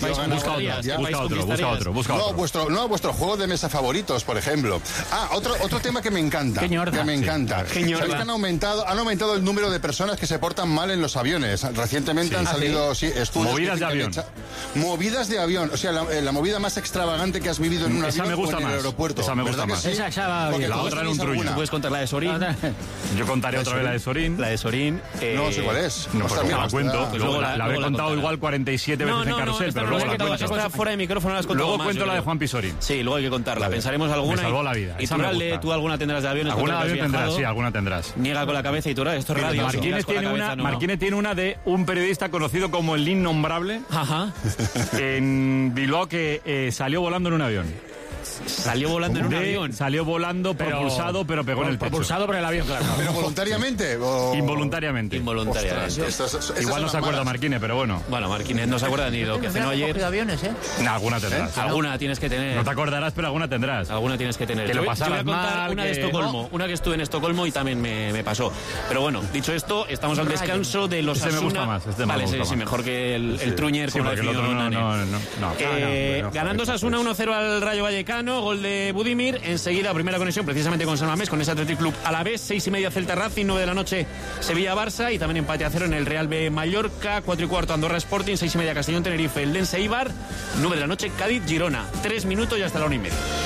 Busca otro. No, vuestro juego de mesa favoritos, por ejemplo. Otro tema que me encanta. ¿Sabéis que han aumentado el número de personas que se portan mal en los aviones? Recientemente han salido estudios. Movidas de avión. O sea, la movida más extravagante que has vivido en un avión me gusta o en el aeropuerto. Esa me gusta más. Sí? Esa va bien. La otra era un truño. ¿Puedes contar la de Sorín? Yo contaré otra vez la de Sorín. La de Sorín. No sé cuál es. No, pues la cuento. Luego la habré contado igual 47 veces en Carrusel, pero luego la cuento. Está fuera de micrófono, la has contado. Luego cuento la de Juan Pisorín. Sí, luego hay que contarla. Pensaremos alguna. Me salvó la vida. Y tú alguna tendrás de aviones. Alguna de avión tendrás, sí, alguna tendrás. Niega con la cabeza y tú, esto es radio. Marquínez tiene una de un periodista conocido como el Innombrable. Ajá. En Bilbao que salió volando en un avión. Salió volando en un avión. Salió volando, propulsado, pero pegó en el techo. Propulsado por el avión, claro. ¿Pero voluntariamente? Involuntariamente. Ostras, igual no se acuerda Marquínez, pero bueno. Bueno, Marquínez no se acuerda ni de lo que cenó ayer. De aviones, ¿eh? Alguna tendrás. Alguna tienes que tener. No te acordarás, pero alguna tendrás. Alguna tienes que tener. Que lo pasaras yo voy a contar mal, una de Estocolmo. Una que estuve en Estocolmo y también me pasó. Pero bueno, dicho esto, estamos al descanso de los Asuna. Me gusta más. Vale, sí, mejor que el Truñer. Sí, porque el otro no. Ganando Asuna 1-0 al Rayo Vallecano, gol de Budimir. Enseguida, primera conexión precisamente con San Mamés, con ese Athletic Club Alavés, 6:30 Celta Racing, 9 de la noche Sevilla-Barça y también empate a 0 en el Real B Mallorca, 4:15 Andorra Sporting, 6:30 Castellón Tenerife, el Dense Eibar, 9 de la noche Cádiz Girona. 3 minutos y hasta la 1:30.